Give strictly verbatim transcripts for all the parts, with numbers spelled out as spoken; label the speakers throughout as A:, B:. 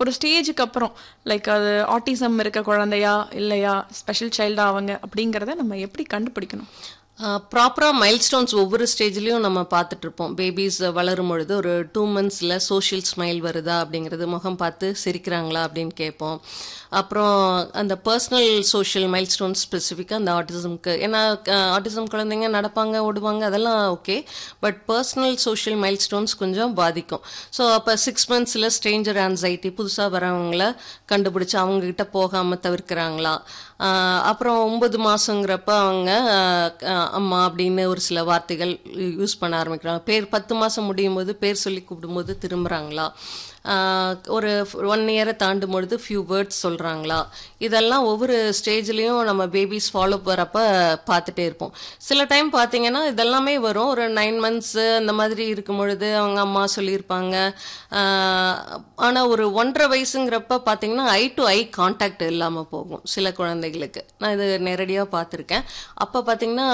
A: ஒரு ஸ்டேஜுக்கு அப்புறம் லைக் அது ஆட்டிசம் இருக்க குழந்தையா இல்லையா, ஸ்பெஷல் சைல்டா அவங்க அப்படிங்கிறத நம்ம எப்படி கண்டுபிடிக்கணும்?
B: ப்ராப்பராக மைல்ஸ்டோன்ஸ் ஒவ்வொரு ஸ்டேஜ்லேயும் நம்ம பார்த்துட்ருப்போம். பேபிஸ் வளரும் பொழுது ஒரு டூ மந்த்ஸில் சோஷியல் ஸ்மைல் வருதா அப்படிங்கிறது, முகம் பார்த்து சிரிக்கிறாங்களா அப்படின்னு கேட்போம். அப்புறம் அந்த பர்சனல் சோஷியல் மைல்ஸ்டோன்ஸ் ஸ்பெசிஃபிக்காக அந்த ஆட்டிசம்க்கு, ஏன்னா ஆட்டிசம் குழந்தைங்க நடப்பாங்க ஓடுவாங்க அதெல்லாம் okay, but personal social milestones கொஞ்சம் பாதிக்கும். ஸோ அப்போ சிக்ஸ் மந்த்ஸில் ஸ்ட்ரேஞ்சர் ஆன்சைட்டி, புதுசாக வரவங்கள கண்டுபிடிச்சி அவங்கக்கிட்ட போகாமல் தவிர்க்கிறாங்களா. அப்புறம் ஒன்பது மாதங்கிறப்ப அவங்க அம்மா அப்படின்னு ஒரு சில வார்த்தைகள் யூஸ் பண்ண ஆரம்பிக்கிறாங்க. பேர் பத்து மாதம் முடியும் போது பேர் சொல்லி கூப்பிடும்போது திரும்புகிறாங்களா. ஒரு ஒன் இயரை தாண்டும் பொழுது ஃபியூ வேர்ட்ஸ் சொல்கிறாங்களா. இதெல்லாம் ஒவ்வொரு ஸ்டேஜ்லேயும் நம்ம பேபிஸ் ஃபாலோ வரப்போ பார்த்துட்டே இருப்போம். சில டைம் பார்த்தீங்கன்னா இதெல்லாமே வரும். ஒரு நைன் மந்த்ஸு அந்த மாதிரி இருக்கும் பொழுது அவங்க அம்மா சொல்லியிருப்பாங்க. ஆனால் ஒரு ஒன்றரை வயசுங்கிறப்ப பார்த்தீங்கன்னா ஐ டு ஐ கான்டாக்ட் இல்லாமல் போகும் சில குழந்தைகளுக்கு. நான் இது நேரடியாக பார்த்துருக்கேன். அப்போ பார்த்தீங்கன்னா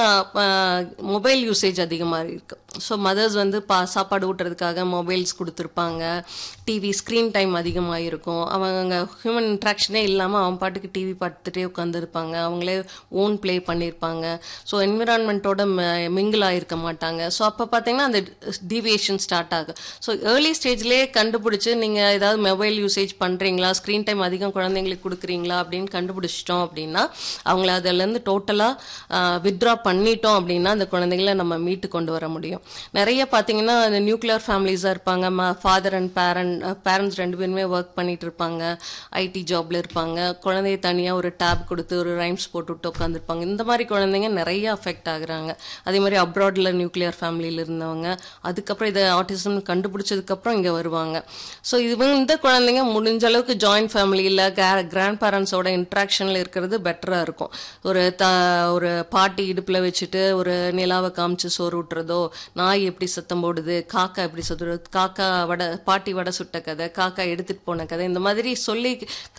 B: மொபைல் யூசேஜ் அதிகமாக இருக்குது. ஸோ மதர்ஸ் வந்து பா சாப்பாடு ஊட்டுறதுக்காக மொபைல்ஸ் கொடுத்துருப்பாங்க. டிவி ஸ்க்ரீன் டைம் அதிகமாக இருக்கும். அவங்க ஹியூமன் இன்ட்ராக்ஷனே இல்லாமல் அவன் பாட்டுக்கு டிவி பார்த்துட்டே உட்காந்துருப்பாங்க. அவங்களே ஓன் ப்ளே பண்ணியிருப்பாங்க. ஸோ என்விரான்மெண்ட்டோட மிங்கிள் ஆகிருக்க மாட்டாங்க. ஸோ அப்போ பார்த்தீங்கன்னா அந்த டீவியேஷன் ஸ்டார்ட் ஆகும். ஸோ ஏர்லி ஸ்டேஜ்லேயே கண்டுபிடிச்சி நீங்கள் ஏதாவது மொபைல் யூசேஜ் பண்ணுறீங்களா, ஸ்க்ரீன் டைம் அதிகம் குழந்தைங்களுக்கு கொடுக்குறீங்களா அப்படின்னு கண்டுபிடிச்சிட்டோம் அப்படின்னா அவங்கள அதிலேருந்து டோட்டலாக வித்ட்ரா பண்ணிட்டோம் அப்படின்னா அந்த குழந்தைங்கள நம்ம மீட்டு கொண்டு வர முடியும். நிறைய பார்த்தீங்கன்னா அந்த நியூக்ளியர் ஃபேமிலிஸாக இருப்பாங்க. ஃபாதர் அண்ட் பேரண்ட் பேரண்ட்ஸ் ரெண்டு பேருமே ஒர்க் பண்ணிட்டு இருப்பாங்க, ஐடி ஜாப்ல இருப்பாங்க. குழந்தைய தனியாக ஒரு டேப் கொடுத்து ஒரு ரைம்ஸ் போட்டு விட்டு உட்காந்துருப்பாங்க. இந்த மாதிரி குழந்தைங்க நிறைய அஃபெக்ட் ஆகுறாங்க. அதே மாதிரி அப்ராடில் நியூக்ளியர் ஃபேமிலியில் இருந்தவங்க அதுக்கப்புறம் இதை ஆட்டிசம் கண்டுபிடிச்சதுக்கப்புறம் இங்கே வருவாங்க. ஸோ இது இந்த குழந்தைங்க முடிஞ்ச அளவுக்கு ஜாயின்ட் ஃபேமிலியில் கிராண்ட் பேரண்ட்ஸோட இன்ட்ராக்ஷனில் இருக்கிறது பெட்டராக இருக்கும். ஒரு த ஒரு பாட்டி இடுப்பில் வச்சுட்டு ஒரு நிலாவை காமிச்சு சோறு விட்டுறதோ, நாய் எப்படி சத்தம் போடுது, காக்கா எப்படி சத்துறது, காக்கா வடை பாட்டி வடை சுட்ட கதை, காக்கா எடுத்துட்டு போன கதை, இந்த மாதிரி சொல்லி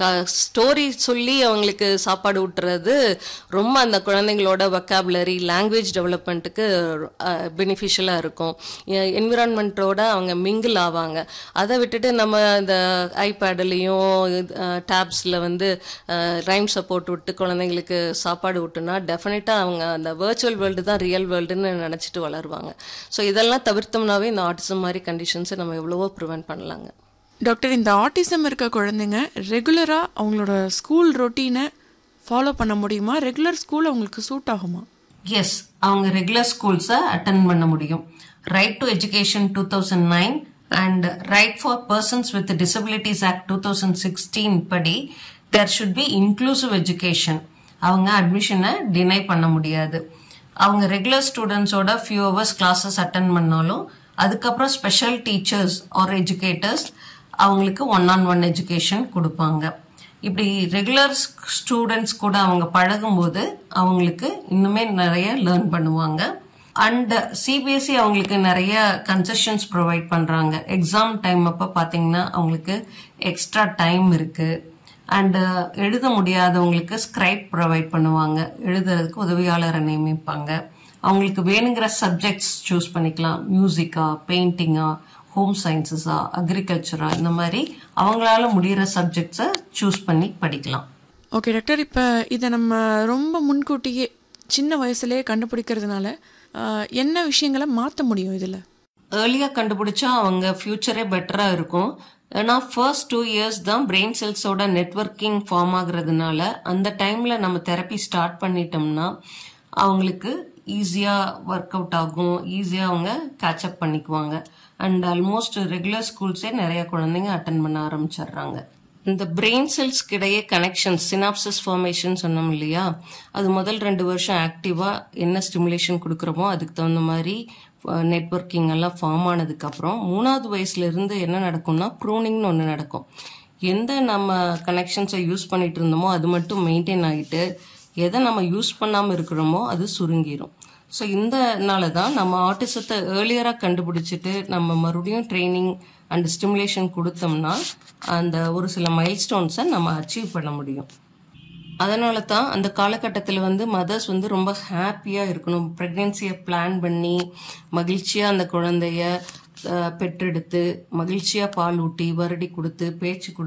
B: ஸ்டோரி சொல்லி அவங்களுக்கு சாப்பாடு ஊட்டுறது ரொம்ப அந்த குழந்தைங்களோட வொக்காபுலரி லாங்குவேஜ் டெவலப்மெண்ட்டுக்கு பெனிஃபிஷியலாக இருக்கும். என்விரான்மெண்ட்டோட அவங்க மிங்கிள் ஆவாங்க. அதை விட்டுட்டு நம்ம இந்த ஐபேட்லேயும் டேப்ஸில் வந்து ரைம்ஸை போட்டு விட்டு குழந்தைங்களுக்கு சாப்பாடு விட்டுனா டெஃபினட்டாக அவங்க அந்த வர்ச்சுவல் வேர்ல்டு தான் ரியல் வேர்ல்டுன்னு நினச்சிட்டு வளருவாங்க. ஸோ இதெல்லாம் தவிர்த்தோம்னாவே இந்த ஆட்டிசம் மாதிரி கண்டிஷன்ஸை நம்ம எவ்வளவோ ப்ரிவென்ட் பண்ணலாங்க.
A: டாக்டர், இந்த ஆட்டிசம் இருக்க குழந்தைங்க ரெகுலராக அவங்களோட ஸ்கூல் ரொட்டீனை ஃபாலோ பண்ண முடியுமா? ரெகுலர் ஸ்கூல் அவங்களுக்கு சூட் ஆகுமா?
B: எஸ், அவங்க ரெகுலர் ஸ்கூல்ஸை அட்டென்ட் பண்ண முடியும். Right to education two thousand nine and right for persons with disabilities act two thousand sixteen படி there should be inclusive education. அவங்க அட்மிஷனை டினை பண்ண முடியாது. அவங்க regular ஸ்டூடெண்ட்ஸோட few hours classes attend பண்ணாலும் அதுக்கப்புறம் ஸ்பெஷல் டீச்சர்ஸ் ஆர் எஜுகேட்டர்ஸ் அவங்களுக்கு one on one education கொடுப்பாங்க. இப்படி ரெகுலர் ஸ்டூடெண்ட்ஸ் கூட அவங்க பழகும்போது அவங்களுக்கு இன்னுமே நிறைய லேர்ன் பண்ணுவாங்க. அண்ட் சிபிஎஸ்இ அவங்களுக்கு நிறைய கன்செஷன்ஸ் ப்ரொவைட் பண்றாங்க. எக்ஸாம் டைம் அப்போ பார்த்தீங்கன்னா அவங்களுக்கு எக்ஸ்ட்ரா டைம் இருக்கு. அண்டு எழுத முடியாதவங்களுக்கு ஸ்கிரைப் ப்ரொவைட் பண்ணுவாங்க. எழுதுறதுக்கு உதவியாளரை நியமிப்பாங்க. அவங்களுக்கு வேணுங்கிற சப்ஜெக்ட்ஸ் சூஸ் பண்ணிக்கலாம். மியூசிக்கா, பெயிண்டிங்கா, ஹோம் சயின்சஸா, அக்ரிகல்ச்சரா, இந்த மாதிரி அவங்களால முடிகிற சப்ஜெக்ட்ஸை சூஸ் பண்ணி படிக்கலாம்.
A: ஓகே டாக்டர், இப்போ இதை நம்ம ரொம்ப முன்கூட்டியே சின்ன வயசுலேயே கண்டுபிடிக்கிறதுனால என்ன விஷயங்களை மாற்ற முடியும்? இதில்
B: ஏர்லியாக கண்டுபிடிச்சா அவங்க ஃபியூச்சரே பெட்டராக இருக்கும். ஏன்னா ஃபர்ஸ்ட் டூ இயர்ஸ் தான் பிரெயின் செல்ஸோட நெட்வொர்க்கிங் ஃபார்ம் ஆகுறதுனால அந்த டைமில் நம்ம தெரப்பி ஸ்டார்ட் பண்ணிட்டோம்னா அவங்களுக்கு ஈஸியாக ஒர்க் அவுட் ஆகும். ஈஸியாக அவங்க கேட்சப் பண்ணிக்குவாங்க. அண்ட் ஆல்மோஸ்ட் ரெகுலர் ஸ்கூல்ஸே நிறைய குழந்தைங்க அட்டன் பண்ண ஆரம்பிச்சிடுறாங்க. இந்த பிரெயின் செல்ஸ்க்கு இடையே கனெக்ஷன் சினாப்சிஸ் ஃபார்மேஷன் சொன்னோம் இல்லையா, அது முதல் ரெண்டு வருஷம் ஆக்டிவாக என்ன ஸ்டிமுலேஷன் கொடுக்குறோமோ அதுக்கு தகுந்த மாதிரி நெட்வொர்க்கிங் எல்லாம் ஃபார்ம் ஆனதுக்கப்புறம் மூணாவது வயசுல இருந்து என்ன நடக்கும்னா ப்ரூனிங்னு ஒன்று நடக்கும். எந்த நம்ம கனெக்ஷன்ஸை யூஸ் பண்ணிட்டு இருந்தோமோ அது மட்டும் மெயின்டைன் ஆகிட்டு எதை நம்ம யூஸ் பண்ணாமல் இருக்கிறோமோ அது சுருங்கிடும். ஸோ இந்தனால தான் நம்ம ஆட்டிசத்தை ஏர்லியராக கண்டுபிடிச்சிட்டு நம்ம மறுபடியும் ட்ரைனிங் அண்ட் ஸ்டிமுலேஷன் கொடுத்தோம்னா அந்த ஒரு சில மைல்ஸ்டோன்ஸை நம்ம அச்சீவ் பண்ண முடியும். அதனால தான் அந்த காலகட்டத்தில் வந்து மதர்ஸ் வந்து ரொம்ப ஹாப்பியாக இருக்கணும். ப்ரெக்னென்சியை பிளான் பண்ணி மகிழ்ச்சியாக அந்த குழந்தைய பெற்றெடுத்து மகிழ்ச்சியாக பால் ஊட்டி வருடி கொடுத்து பேச்சு கொடுத்து